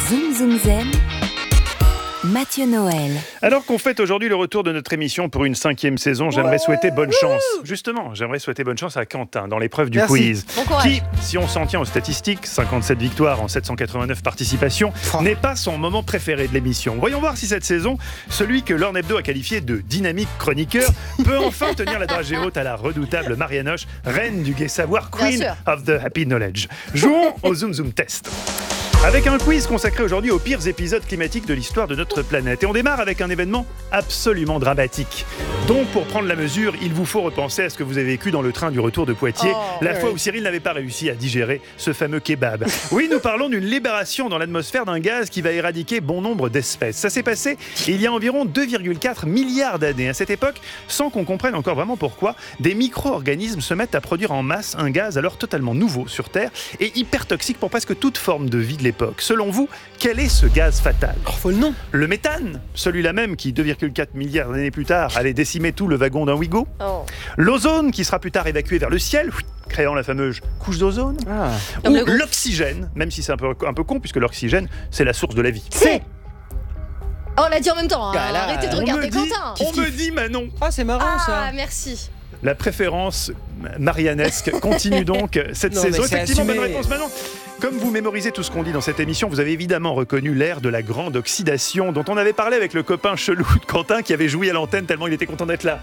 Zoom Zoom Zen, Mathieu Noël. Alors qu'on fête aujourd'hui le retour de notre émission pour une 5e saison, j'aimerais souhaiter bonne chance. Justement, j'aimerais souhaiter bonne chance à Quentin dans l'épreuve du quiz. Bon courage. Qui, si on s'en tient aux statistiques, 57 victoires en 789 participations, n'est pas son moment préféré de l'émission. Voyons voir si cette saison, celui que l'Orne Hebdo a qualifié de dynamique chroniqueur, peut enfin tenir la dragée haute à la redoutable Marianoche, reine du gai savoir, Queen of the Happy Knowledge. Jouons au Zoom Zoom Test. Avec un quiz consacré aujourd'hui aux pires épisodes climatiques de l'histoire de notre planète. Et on démarre avec un événement absolument dramatique. Donc, pour prendre la mesure, il vous faut repenser à ce que vous avez vécu dans le train du retour de Poitiers, la fois où Cyril n'avait pas réussi à digérer ce fameux kebab. Oui, nous parlons d'une libération dans l'atmosphère d'un gaz qui va éradiquer bon nombre d'espèces. Ça s'est passé il y a environ 2,4 milliards d'années. À cette époque, sans qu'on comprenne encore vraiment pourquoi, des micro-organismes se mettent à produire en masse un gaz alors totalement nouveau sur Terre et hyper toxique pour presque toute forme de vie de l'époque. Selon vous, quel est ce gaz fatal ? Faut le nom. Le méthane, celui-là même qui, 2,4 milliards d'années plus tard, allait décimer tout le wagon d'un Ouigo. L'ozone, qui sera plus tard évacué vers le ciel, créant la fameuse couche d'ozone. Ou l'oxygène, même si c'est un peu con, puisque l'oxygène, c'est la source de la vie. C'est... Oh, on l'a dit en même temps, hein. Arrêtez de regarder Quentin. On me dit Manon. Ah, c'est marrant ça. Ah, merci. La préférence marianesque continue donc cette saison. Effectivement, bonne réponse Manon. Comme vous mémorisez tout ce qu'on dit dans cette émission, vous avez évidemment reconnu l'ère de la grande oxydation dont on avait parlé avec le copain chelou de Quentin qui avait joui à l'antenne tellement il était content d'être là.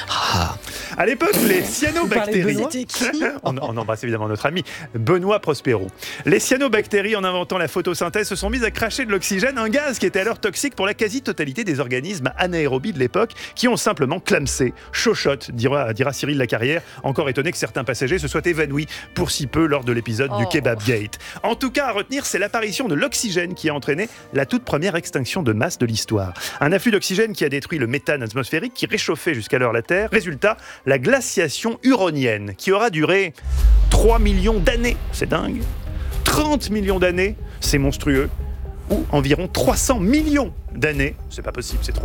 À l'époque, les cyanobactéries... on embrasse évidemment notre ami Benoît Prospero. Les cyanobactéries, en inventant la photosynthèse, se sont mises à cracher de l'oxygène, un gaz qui était alors toxique pour la quasi-totalité des organismes anaérobies de l'époque qui ont simplement clamsé, chochotte, dira Cyril Lacarrière, encore étonné que certains passagers se soient évanouis pour si peu lors de l'épisode du Kebab Gate. En tout cas, à retenir, c'est l'apparition de l'oxygène qui a entraîné la toute première extinction de masse de l'histoire. Un afflux d'oxygène qui a détruit le méthane atmosphérique qui réchauffait jusqu'alors la Terre. Résultat, la glaciation huronienne qui aura duré 3 millions d'années. C'est dingue. 30 millions d'années, c'est monstrueux. Ou environ 300 millions d'années. C'est pas possible, c'est trop.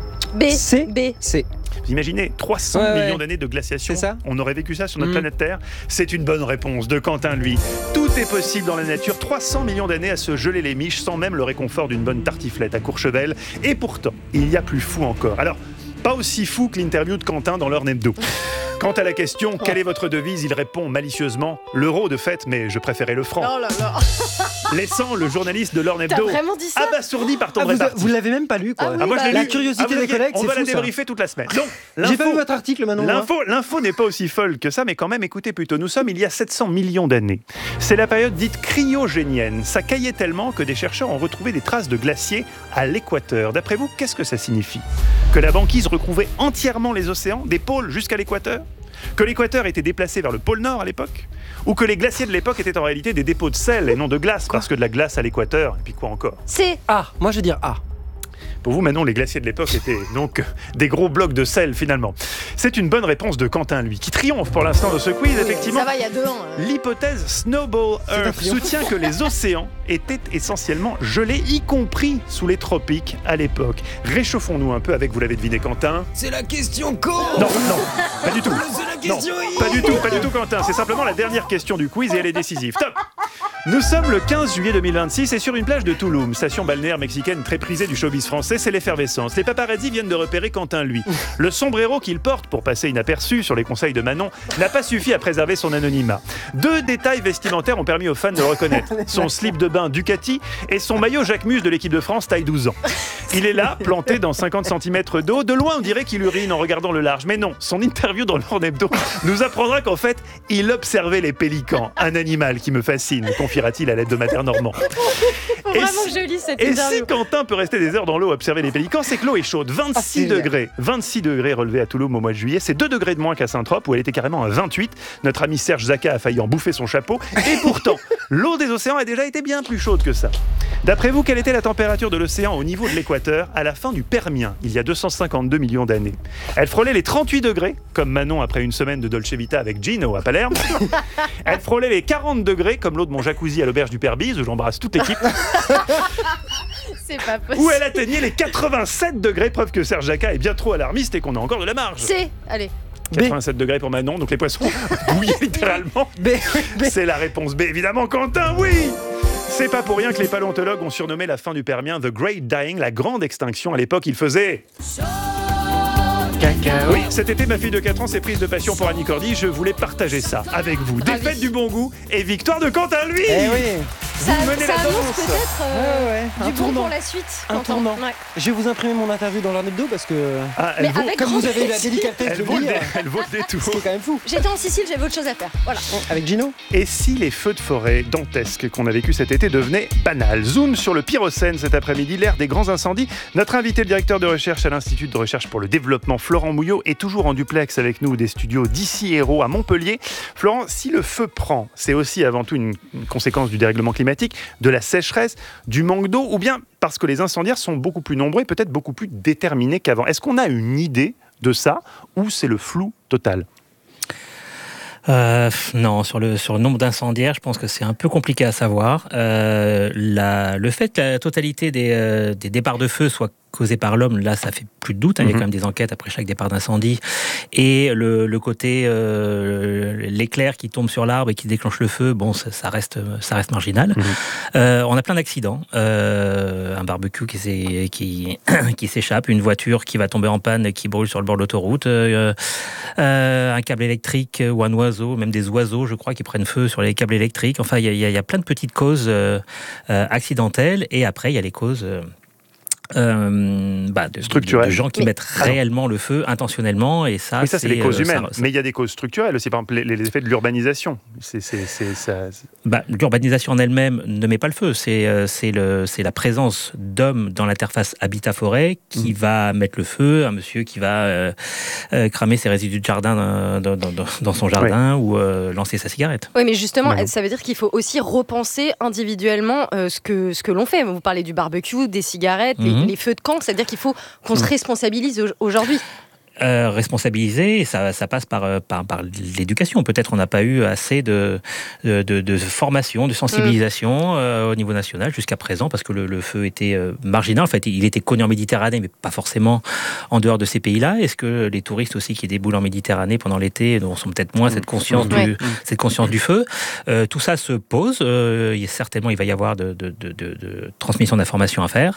C. Vous imaginez 300 millions d'années de glaciation. C'est ça. On aurait vécu ça sur notre planète Terre. C'est une bonne réponse de Quentin, lui. Tout est possible dans la nature. 300 millions d'années à se geler les miches sans même le réconfort d'une bonne tartiflette à Courchevel. Et pourtant, il y a plus fou encore. Alors, pas aussi fou que l'interview de Quentin dans l'Orne Hebdo. Quant à la question, quelle est votre devise ? Il répond malicieusement, l'euro de fait, mais je préférais le franc. Oh là là. Laissant le journaliste de l'Orne Hebdo abasourdi par ton réparti. Vous l'avez même pas lu, quoi. Moi, je l'ai La lu. curiosité des collègues, on c'est va fou, la ça. débriefer toute la semaine. Donc, J'ai pas vu votre article, Manon. L'info n'est pas aussi folle que ça, mais quand même, écoutez plutôt. Nous sommes il y a 700 millions d'années. C'est la période dite cryogénienne. Ça caillait tellement que des chercheurs ont retrouvé des traces de glaciers à l'équateur. D'après vous, qu'est-ce que ça signifie ? Que la banquise recouvrait entièrement les océans, des pôles jusqu'à l'équateur ? Que l'équateur était déplacé vers le pôle Nord à l'époque ? Ou que les glaciers de l'époque étaient en réalité des dépôts de sel et non de glace, parce que de la glace à l'équateur, et puis quoi encore ? C'est... A. Moi, je vais dire A. Pour vous, Manon, les glaciers de l'époque étaient donc des gros blocs de sel, finalement. C'est une bonne réponse de Quentin, lui, qui triomphe pour l'instant de ce quiz, effectivement. Ça va, il y a 2 ans. L'hypothèse Snowball Earth soutient que les océans étaient essentiellement gelés, y compris sous les tropiques à l'époque. Réchauffons-nous un peu avec, vous l'avez deviné, Quentin. C'est la question con. Non, pas du tout. C'est la question Pas du tout, Quentin. C'est simplement la dernière question du quiz et elle est décisive. Top. Nous sommes le 15 juillet 2026 et sur une plage de Tulum, station balnéaire mexicaine très prisée du showbiz français, c'est l'effervescence. Les paparazzis viennent de repérer Quentin, lui. Le sombrero qu'il porte pour passer inaperçu sur les conseils de Manon n'a pas suffi à préserver son anonymat. 2 détails vestimentaires ont permis aux fans de le reconnaître. Son slip de bain Ducati et son maillot Jacques Mus de l'équipe de France taille 12 ans. Il est là, planté dans 50 cm d'eau. De loin, on dirait qu'il urine en regardant le large. Mais non, son interview dans l'Orne Hebdo nous apprendra qu'en fait, il observait les pélicans. Un animal qui me fascine, confiera-t-il à l'hebdomadaire normand. Vraiment joli cette Et interview. si Quentin peut rester des heures dans l'eau à observer les pélicans, c'est que l'eau est chaude. 26 degrés. 26 degrés relevés à Toulouse au mois de juillet. C'est 2 degrés de moins qu'à Saint-Trope où elle était carrément à 28. Notre ami Serge Zaka a failli en bouffer son chapeau. Et pourtant, l'eau des océans a déjà été bien plus chaude que ça. D'après vous, quelle était la température de l'océan au niveau de l'équateur à la fin du Permien, il y a 252 millions d'années ? Elle frôlait les 38 degrés, comme Manon après une semaine de Dolce Vita avec Gino à Palerme. Elle frôlait les 40 degrés, comme l'eau de mon jacuzzi à l'auberge du Père Bise, où j'embrasse toute l'équipe. C'est pas possible. Où elle atteignait les 87 degrés, preuve que Serge Zaka est bien trop alarmiste et qu'on a encore de la marge. C'est... Allez. 87 degrés pour Manon, donc les poissons bouillaient littéralement. B. C'est la réponse B, évidemment, Quentin, oui. C'est pas pour rien que les paléontologues ont surnommé la fin du Permien The Great Dying, la grande extinction. À l'époque, il faisait... Cacao. Oui, cet été, ma fille de 4 ans s'est prise de passion pour Annie Cordy. Je voulais partager ça avec vous. Défaite du bon goût et victoire de Quentin, lui. Eh oui. Ça menez la annonce danse. peut-être Un du bon tournant. pour la suite. Un Quentin. tournant. Ouais. Je vais vous imprimer mon interview dans leur hebdo parce que Mais avec comme grand vous avez eu la plaisir. délicatesse Elle de vaut, le dire, elle vaut le détour. ce qui est quand même fou. J'étais en Sicile, j'avais autre chose à faire. Voilà. Avec Gino. Et si les feux de forêt dantesques qu'on a vécu cet été devenaient banals? Zoom sur le Pyrocène cet après-midi, l'ère des grands incendies. Notre invité, le directeur de recherche à l'Institut de recherche pour le développement, Florent Mouillot, est toujours en duplex avec nous des studios d'ici Hérault à Montpellier. Florent, si le feu prend, c'est aussi avant tout une conséquence du dérèglement climatique, de la sécheresse, du manque d'eau, ou bien parce que les incendiaires sont beaucoup plus nombreux et peut-être beaucoup plus déterminés qu'avant. Est-ce qu'on a une idée de ça ou c'est le flou total? Non, sur le nombre d'incendiaires, je pense que c'est un peu compliqué à savoir. Le fait que la totalité des départs de feu soient causés par l'homme, là, ça fait plus de doute. Il y a quand même des enquêtes après chaque départ d'incendie. Et le côté l'éclair qui tombe sur l'arbre et qui déclenche le feu, bon, ça reste marginal. On a plein d'accidents. Un barbecue qui s'échappe, une voiture qui va tomber en panne, qui brûle sur le bord de l'autoroute, un câble électrique ou un oiseau, même des oiseaux, je crois, qui prennent feu sur les câbles électriques. Enfin, il y a plein de petites causes accidentelles. Et après, il y a les causes... structurelles. De gens qui mettent réellement le feu intentionnellement, et ça, oui, ça c'est les causes humaines, ça... mais il y a des causes structurelles aussi, par exemple les effets de l'urbanisation. L'urbanisation en elle-même ne met pas le feu, c'est la présence d'hommes dans l'interface habitat-forêt qui va mettre le feu, un monsieur qui va cramer ses résidus de jardin dans son jardin, ou lancer sa cigarette. Oui, mais justement, ça veut dire qu'il faut aussi repenser individuellement ce que l'on fait. Vous parlez du barbecue, des cigarettes, les feux de camp, c'est-à-dire qu'il faut qu'on se responsabilise aujourd'hui. Responsabiliser, ça passe par l'éducation. Peut-être on n'a pas eu assez de formation, de sensibilisation au niveau national jusqu'à présent, parce que le feu était marginal. En fait, il était connu en Méditerranée, mais pas forcément en dehors de ces pays-là. Est-ce que les touristes aussi qui déboulent en Méditerranée pendant l'été ont peut-être moins cette conscience du feu? Tout ça se pose. Certainement, il va y avoir de transmission d'informations à faire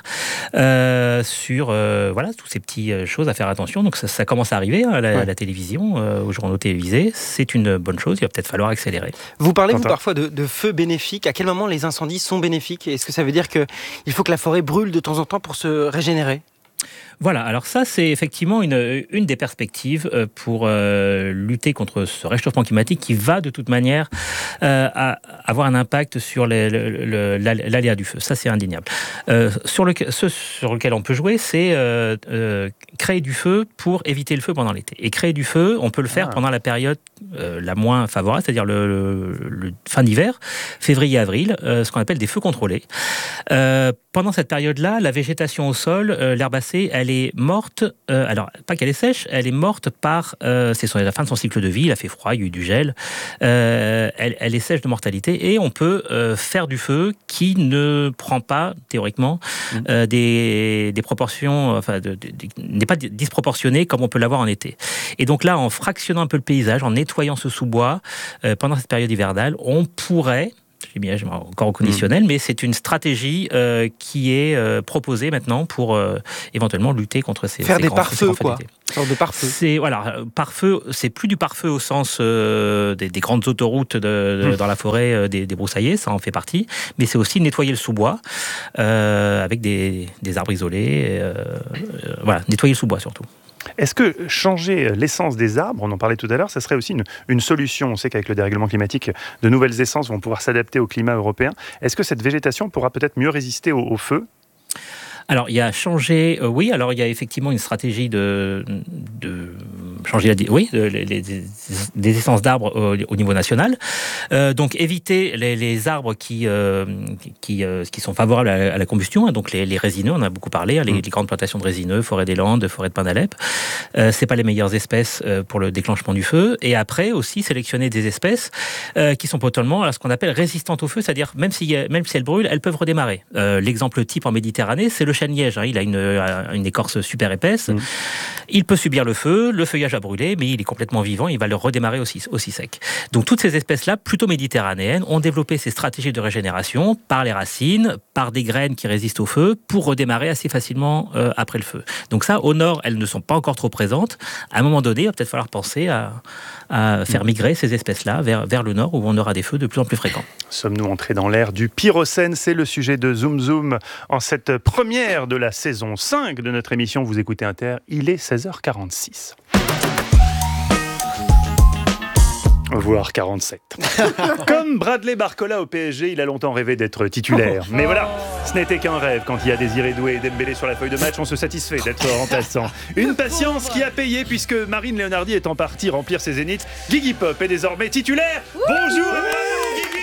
sur toutes ces petites choses à faire attention. Donc ça commence à arriver à la télévision, aux journaux télévisés. C'est une bonne chose, il va peut-être falloir accélérer. Vous parlez parfois de feux bénéfiques. À quel moment les incendies sont bénéfiques? Est-ce que ça veut dire qu'il faut que la forêt brûle de temps en temps pour se régénérer? Voilà, alors ça c'est effectivement une des perspectives pour lutter contre ce réchauffement climatique qui va de toute manière avoir un impact sur l'aléa du feu. Ça c'est indéniable. Sur lequel on peut jouer, c'est créer du feu pour éviter le feu pendant l'été. Et créer du feu, on peut le faire pendant la période la moins favorable, c'est-à-dire le fin d'hiver, février-avril, ce qu'on appelle des feux contrôlés. Pendant cette période-là, la végétation au sol, l'herbacée, elle est morte, alors pas qu'elle est sèche, elle est morte c'est la fin de son cycle de vie, il a fait froid, il y a eu du gel, elle est sèche de mortalité, et on peut faire du feu qui ne prend pas, théoriquement, des proportions, n'est pas disproportionné comme on peut l'avoir en été. Et donc là, en fractionnant un peu le paysage, en nettoyant ce sous-bois, pendant cette période hivernale, on pourrait... encore au conditionnel, mais c'est une stratégie qui est proposée maintenant pour éventuellement lutter contre ces faire des grands pare-feux, quoi. Une sorte de pare-feu. Pare-feu, c'est plus du pare-feu au sens des grandes autoroutes dans la forêt, des broussaillers, ça en fait partie, mais c'est aussi nettoyer le sous-bois avec des arbres isolés, nettoyer le sous-bois surtout. Est-ce que changer l'essence des arbres, on en parlait tout à l'heure, ça serait aussi une solution? On sait qu'avec le dérèglement climatique, de nouvelles essences vont pouvoir s'adapter au climat européen. Est-ce que cette végétation pourra peut-être mieux résister au feu? Alors, il y a changé, alors il y a effectivement une stratégie de changer des essences d'arbres au niveau national. Donc, éviter les arbres qui sont favorables à la combustion, donc les résineux, on en a beaucoup parlé, les grandes plantations de résineux, forêt des Landes, forêt de pin d'Alep. C'est pas les meilleures espèces pour le déclenchement du feu. Et après, aussi, sélectionner des espèces qui sont potentiellement ce qu'on appelle résistantes au feu, c'est-à-dire même si elles brûlent, elles peuvent redémarrer. L'exemple type en Méditerranée, c'est le chêne-liège. Il a une écorce super épaisse. Il peut subir le feuillage déjà brûlé, mais il est complètement vivant, il va le redémarrer aussi sec. Donc toutes ces espèces-là, plutôt méditerranéennes, ont développé ces stratégies de régénération par les racines, par des graines qui résistent au feu, pour redémarrer assez facilement après le feu. Donc ça, au nord, elles ne sont pas encore trop présentes. À un moment donné, il va peut-être falloir penser à faire migrer ces espèces-là vers le nord, où on aura des feux de plus en plus fréquents. Sommes-nous entrés dans l'ère du Pyrocène? C'est le sujet de Zoom Zoom en cette première de la saison 5 de notre émission. Vous écoutez Inter, il est 16h46. Voire 47. Comme Bradley Barcola au PSG, il a longtemps rêvé d'être titulaire. Mais voilà, ce n'était qu'un rêve. Quand il y a Désiré Doué et Dembélé sur la feuille de match, on se satisfait d'être remplaçant. Une patience qui a payé puisque Marine Leonardi étant partie remplir ses zéniths, Guigui Pop est désormais titulaire. Bonjour Guigui.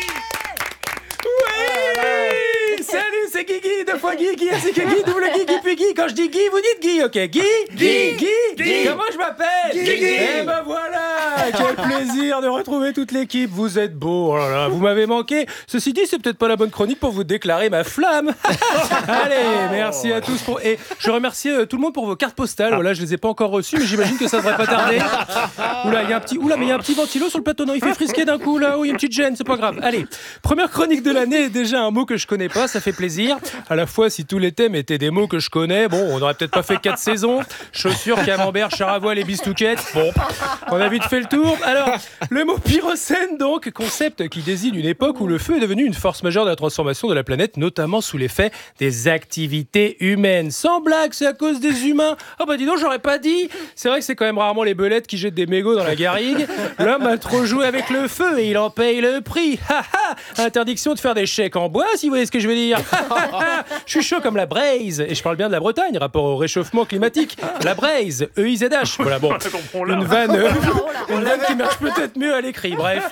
Salut, c'est Guigui, 2 fois Guigui, ainsi que Guy, double Guigui, puis Guy. Quand je dis Guy, vous dites Guy, ok? Guy. Comment je m'appelle? Guigui. Eh ben voilà, quel plaisir de retrouver toute l'équipe. Vous êtes beaux, oh là là, vous m'avez manqué. Ceci dit, c'est peut-être pas la bonne chronique pour vous déclarer ma flamme. Allez, merci à tous. Et je remercie tout le monde pour vos cartes postales. Voilà, je les ai pas encore reçues, mais j'imagine que ça devrait pas tarder. Oula, il y a un petit ventilo sur le plateau. Non, il fait frisquer d'un coup là. Oui, il y a une petite gêne, c'est pas grave. Allez, première chronique de l'année. Déjà un mot que je connais pas, ça fait plaisir. À la fois, si tous les thèmes étaient des mots que je connais, bon, on n'aurait peut-être pas fait 4 saisons. Chaussures, camembert, char à voile et bistouquettes. Bon, on a vite fait le tour. Alors, le mot pyrocène, donc, concept qui désigne une époque où le feu est devenu une force majeure de la transformation de la planète, notamment sous l'effet des activités humaines. Sans blague, c'est à cause des humains. Ah bah dis donc, j'aurais pas dit. C'est vrai que c'est quand même rarement les belettes qui jettent des mégots dans la garrigue. L'homme a trop joué avec le feu et il en paye le prix. Interdiction de faire des chèques en bois, si vous voyez ce que je veux dire. Je suis chaud comme la braise. Et je parle bien de la Bretagne, rapport au réchauffement climatique. La braise, EIZH. Voilà, bon. Une vanne qui marche peut-être mieux à l'écrit. Bref.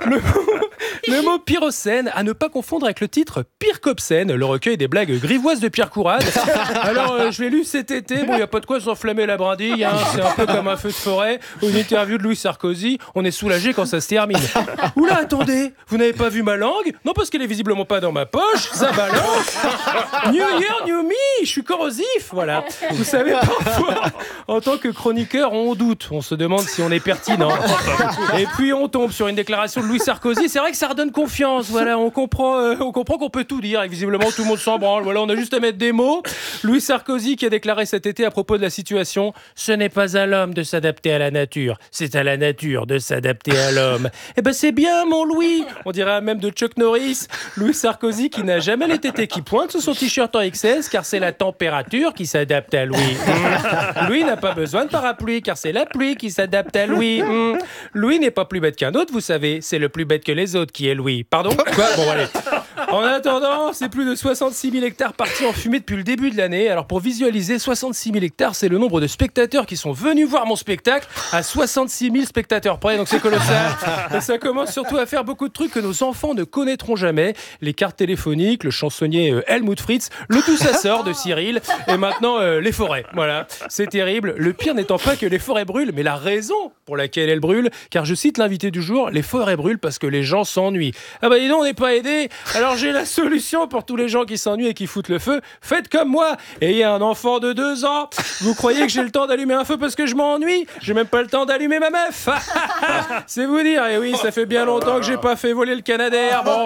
Le mot pyrocène, à ne pas confondre avec le titre Pyrcopsène, le recueil des blagues grivoises de Pierre Courade. Alors, je l'ai lu cet été. Bon, il n'y a pas de quoi s'enflammer la brindille. Hein. C'est un peu comme un feu de forêt. Une interview de Louis Sarkozy. On est soulagé quand ça se termine. Oula, attendez. Vous n'avez pas vu ma langue? Non, parce qu'elle est visiblement pas dans ma poche. Ça balance. New Year, New Me. Je suis corrosif. Voilà. Vous savez, parfois, en tant que chroniqueur, on doute. On se demande si on est pertinent. Et puis, on tombe sur une déclaration de Louis Sarkozy. C'est vrai que ça redonne confiance. Voilà, on comprend qu'on peut tout dire. Et visiblement, tout le monde s'en branle. Voilà, on a juste à mettre des mots. Louis Sarkozy qui a déclaré cet été à propos de la situation: ce n'est pas à l'homme de s'adapter à la nature, c'est à la nature de s'adapter à l'homme. Eh ben, c'est bien, mon Louis. On dirait même de Chuck Norris. Louis Sarkozy qui n'a jamais les tétés qui pointent sous son t-shirt en XS car c'est la température qui s'adapte à Louis. Louis n'a pas besoin de parapluie car c'est la pluie qui s'adapte à Louis. Louis n'est pas plus bête qu'un autre, vous savez. C'est le plus bête que les autres qui est Louis. Pardon? Quoi? Bon, allez. En attendant, c'est plus de 66 000 hectares partis en fumée depuis le début de l'année. Alors pour visualiser, 66 000 hectares, c'est le nombre de spectateurs qui sont venus voir mon spectacle à 66 000 spectateurs près, donc c'est colossal. Et ça commence surtout à faire beaucoup de trucs que nos enfants ne connaîtront jamais. Les cartes téléphoniques, le chansonnier Helmut Fritz, le tout ça sort de Cyril, et maintenant les forêts. Voilà, c'est terrible. Le pire n'étant pas que les forêts brûlent, mais la raison pour laquelle elles brûlent, car je cite l'invité du jour, les forêts brûlent parce que les gens s'ennuient. Ah bah dis donc, on n'est pas aidés. Alors j'ai la solution pour tous les gens qui s'ennuient et qui foutent le feu. Faites comme moi. Ayez un enfant de 2 ans. Vous croyez que j'ai le temps d'allumer un feu parce que je m'ennuie? J'ai même pas le temps d'allumer ma meuf. C'est vous dire. Et oui, ça fait bien longtemps que j'ai pas fait voler le Canadair. Bon.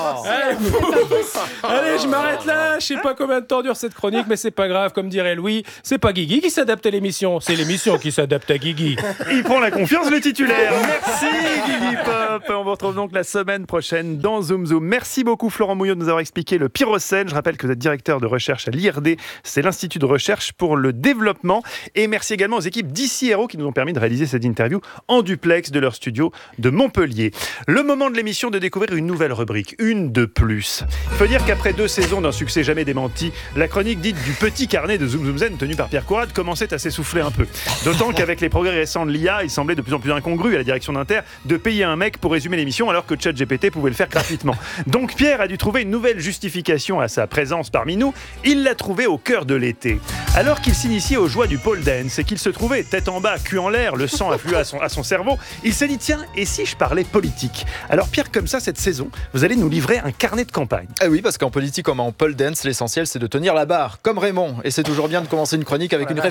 Allez, je m'arrête là. Je sais pas combien de temps dure cette chronique, mais c'est pas grave. Comme dirait Louis, c'est pas Guigui qui s'adapte à l'émission, c'est l'émission qui s'adapte à Guigui. Il prend la confiance, le titulaire. Merci Guigui Pop. On vous retrouve donc la semaine prochaine dans Zoom Zoom. Merci beaucoup Florent Mouillot de nous avoir expliqué le pyrocène. Je rappelle que vous êtes directeur de recherche à l'IRD, c'est l'Institut de recherche pour le développement. Et merci également aux équipes d'Ici Héros qui nous ont permis de réaliser cette interview en duplex de leur studio de Montpellier. Le moment de l'émission de découvrir une nouvelle rubrique, une de plus. Il faut dire qu'après 2 saisons d'un succès jamais démenti, la chronique dite du petit carnet de Zoom Zoom Zen tenue par Pierre Courade commençait à s'essouffler un peu. D'autant qu'avec les progrès récents de l'IA, il semblait de plus en plus incongru à la direction d'Inter de payer un mec pour résumer l'émission alors que ChatGPT pouvait le faire gratuitement. Donc Pierre a dû trouver une nouvelle justification à sa présence parmi nous. Il l'a trouvée au cœur de l'été. Alors qu'il s'initiait aux joies du pole dance et qu'il se trouvait tête en bas, cul en l'air, le sang affluait à son cerveau, il s'est dit tiens, et si je parlais politique? Alors Pierre, comme ça cette saison, vous allez nous livrer un carnet de campagne. Ah oui, parce qu'en politique comme en pole dance, l'essentiel c'est de tenir la barre, comme Raymond. Et c'est toujours bien de commencer une chronique avec une référence qui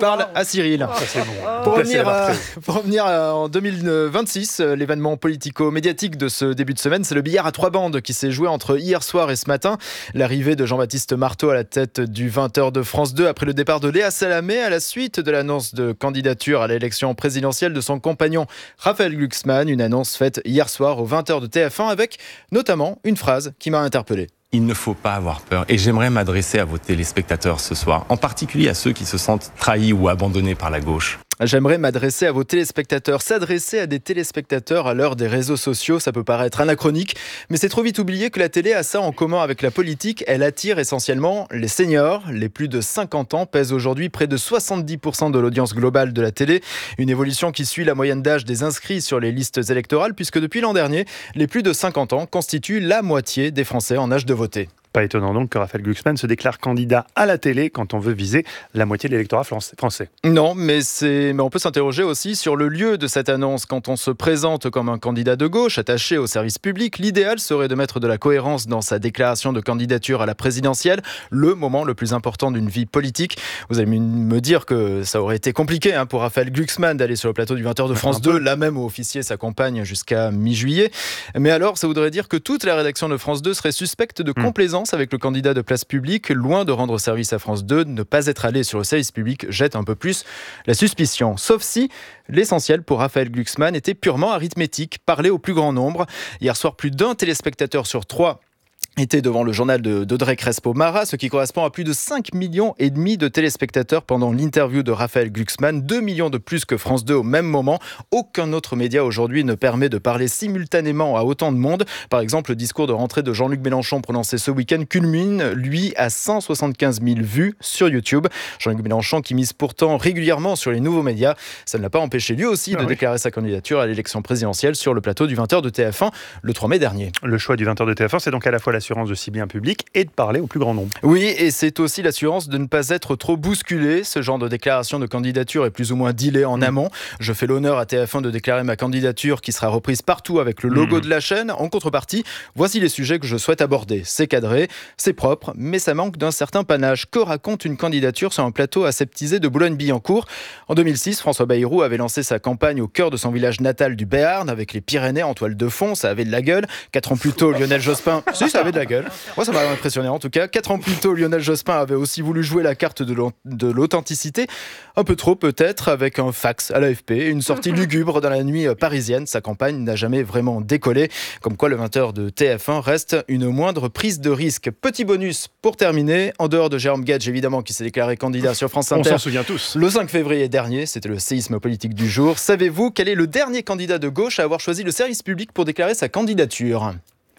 parle à Cyril. Ça, c'est bon. Pour revenir en 2026, l'événement politico-médiatique de ce début de semaine, c'est le billard à 3 bandes qui s'est joué entre hier soir et ce matin. L'arrivée de Jean-Baptiste Marteau à la tête du 20h de France 2 après le départ de Léa Salamé à la suite de l'annonce de candidature à l'élection présidentielle de son compagnon Raphaël Glucksmann. Une annonce faite hier soir au 20h de TF1 avec notamment une phrase qui m'a interpellé. Il ne faut pas avoir peur et j'aimerais m'adresser à vos téléspectateurs ce soir, en particulier à ceux qui se sentent trahis ou abandonnés par la gauche. J'aimerais m'adresser à vos téléspectateurs. S'adresser à des téléspectateurs à l'heure des réseaux sociaux, ça peut paraître anachronique, mais c'est trop vite oublier que la télé a ça en commun avec la politique. Elle attire essentiellement les seniors. Les plus de 50 ans pèsent aujourd'hui près de 70% de l'audience globale de la télé. Une évolution qui suit la moyenne d'âge des inscrits sur les listes électorales, puisque depuis l'an dernier, les plus de 50 ans constituent la moitié des Français en âge de voter. Pas étonnant donc que Raphaël Glucksmann se déclare candidat à la télé quand on veut viser la moitié de l'électorat français. Non, mais on peut s'interroger aussi sur le lieu de cette annonce. Quand on se présente comme un candidat de gauche attaché au service public, l'idéal serait de mettre de la cohérence dans sa déclaration de candidature à la présidentielle, le moment le plus important d'une vie politique. Vous allez me dire que ça aurait été compliqué pour Raphaël Glucksmann d'aller sur le plateau du 20h de France 2, là même où officier sa campagne jusqu'à mi-juillet. Mais alors, ça voudrait dire que toute la rédaction de France 2 serait suspecte de complaisance avec le candidat de place publique, loin de rendre service à France 2, ne pas être allé sur le service public jette un peu plus la suspicion. Sauf si l'essentiel pour Raphaël Glucksmann était purement arithmétique, parler au plus grand nombre. Hier soir, plus d'un téléspectateur sur 3 était devant le journal d'Audrey Crespo-Mara, ce qui correspond à plus de 5,5 millions de téléspectateurs pendant l'interview de Raphaël Glucksmann, 2 millions de plus que France 2 au même moment. Aucun autre média aujourd'hui ne permet de parler simultanément à autant de monde. Par exemple, le discours de rentrée de Jean-Luc Mélenchon prononcé ce week-end culmine, lui, à 175 000 vues sur YouTube. Jean-Luc Mélenchon qui mise pourtant régulièrement sur les nouveaux médias. Ça ne l'a pas empêché lui aussi de déclarer sa candidature à l'élection présidentielle sur le plateau du 20h de TF1 le 3 mai dernier. Le choix du 20h de TF1, c'est donc à la fois l'assurance de cibler un public et de parler au plus grand nombre. Oui, et c'est aussi l'assurance de ne pas être trop bousculé. Ce genre de déclaration de candidature est plus ou moins dealé en amont. Je fais l'honneur à TF1 de déclarer ma candidature qui sera reprise partout avec le logo de la chaîne. En contrepartie, voici les sujets que je souhaite aborder. C'est cadré, c'est propre, mais ça manque d'un certain panache. Que raconte une candidature sur un plateau aseptisé de Boulogne-Billancourt ? En 2006, François Bayrou avait lancé sa campagne au cœur de son village natal du Béarn, avec les Pyrénées en toile de fond. Ça avait de la gueule. 4 ans plus tôt, Lionel Jospin... Si, ça avait de la gueule. Moi, ça m'a impressionné en tout cas. 4 ans plus tôt, Lionel Jospin avait aussi voulu jouer la carte de l'authenticité. Un peu trop peut-être, avec un fax à l'AFP, une sortie lugubre dans la nuit parisienne. Sa campagne n'a jamais vraiment décollé. Comme quoi le 20h de TF1 reste une moindre prise de risque. Petit bonus pour terminer, en dehors de Jérôme Gage évidemment qui s'est déclaré candidat sur France Inter. On s'en souvient tous. Le 5 février dernier, c'était le séisme politique du jour. Savez-vous quel est le dernier candidat de gauche à avoir choisi le service public pour déclarer sa candidature ?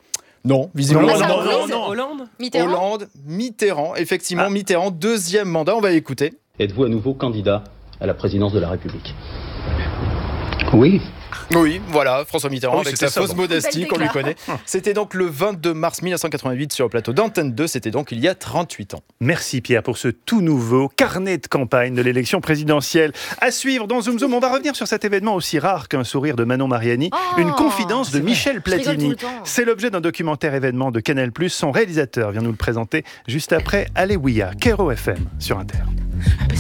Non, visiblement Hollande Mitterrand, effectivement, Mitterrand, deuxième mandat, on va écouter. Êtes-vous à nouveau candidat à la présidence de la République ? Oui. Oui, voilà, François Mitterrand avec sa fausse modestie qu'on lui connaît. C'était donc le 22 mars 1988 sur le plateau d'Antenne 2, c'était donc il y a 38 ans. Merci Pierre pour ce tout nouveau carnet de campagne de l'élection présidentielle. À suivre dans Zoom Zoom, on va revenir sur cet événement aussi rare qu'un sourire de Manon Mariani, une confidence de Michel Platini. C'est l'objet d'un documentaire événement de Canal+. Son réalisateur vient nous le présenter juste après Alléluia, Kero FM sur Inter.